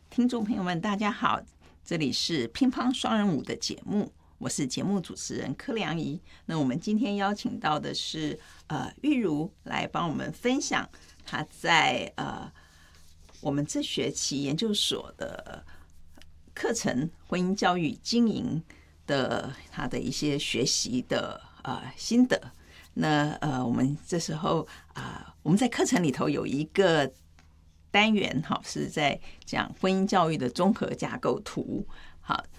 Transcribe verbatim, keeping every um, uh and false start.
听众朋友们，大家好，这里是乒乓双人舞的节目，我是节目主持人柯良仪。那我们今天邀请到的是呃玉如来帮我们分享她在呃我们这学期研究所的课程婚姻教育经营的她的一些学习的呃心得。那呃我们这时候啊、呃、我们在课程里头有一个单元，好，是在讲婚姻教育的综合架构图。好，